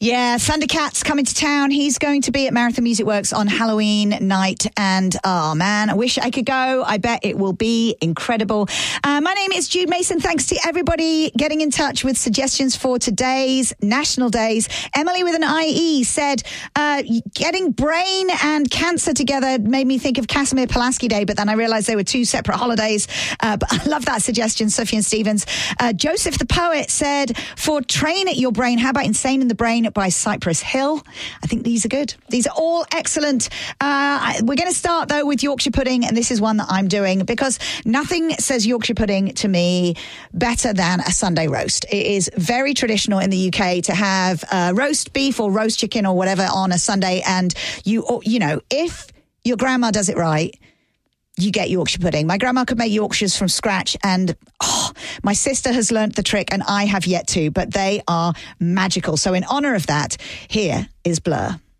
Yeah, Thundercat's coming to town. He's going to be at Marathon Music Works on Halloween night. And, oh, man, I wish I could go. I bet it will be incredible. My name is Jude Mason. Thanks to everybody getting in touch with suggestions for today's National Days. Emily with an IE said, getting brain and cancer together made me think of Casimir Pulaski Day, but then I realized they were two separate holidays. But I love that suggestion, Sophie and Stevens. Joseph the Poet said, for Train at Your Brain, how about Insane in the Brain by Cypress Hill? I think these are good. These are all excellent. We're going to start, though, with Yorkshire pudding, and this is one that I'm doing because nothing says Yorkshire pudding to me better than a Sunday roast. It is very traditional in the UK to have roast beef or roast chicken or whatever on a Sunday, and you know, if your grandma does it right, you get Yorkshire pudding. My grandma could make Yorkshires from scratch, and my sister has learnt the trick, and I have yet to, but they are magical. So in honour of that, here is Blur.